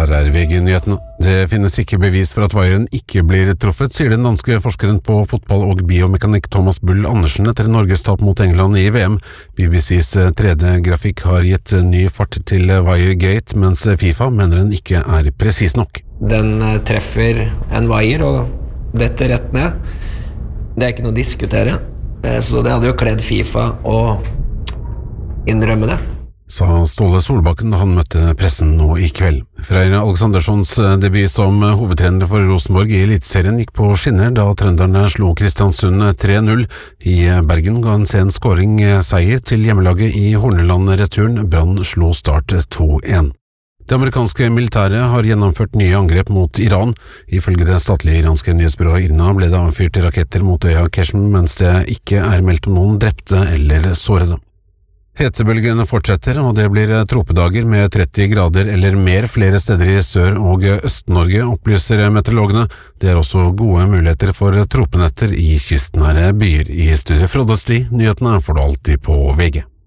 Her VG-nyhetene. Det finnes ikke bevis for at vaieren ikke blir truffet, sier den danske forskeren på fotball og biomekanikk Thomas Bull Andersen etter Norges tap mot England i VM. BBCs 3D-grafikk har gitt ny fart til Wiregate, mens FIFA mener den ikke er presis nok. Den treffer en vaier og detter rett ned. Det er ikke noe å diskutere. Så det hadde jo kledd FIFA å innrømme det. Sa Ståle Solbakken da han møtte pressen nå i kveld. Freyr Aleksanderssons debut som hovedtrener for Rosenborg i Eliteserien gikk på skinner da trønderne slo Kristiansund 3-0. I Bergen ga en sen scoring seier til hjemmelaget i Horneland-returen. Brann slo Start 2-1. Det amerikanske militæret har gjennomført nye angrep mot Iran. Ifølge det statlige iranske nyhetsbyrået IRNA ble det avfyrt raketter mot øya Keshem, mens det ikke er meldt om noen drepte eller sårede. Hetebølgen fortsetter, og det blir tropedager med 30 grader eller mer flere steder i Sør- og Øst-Norge, opplyser meteorologene. Det er også gode muligheter for tropenetter i kystnære byer. I studiet Frode Sti, nyhetene får du alltid på VG.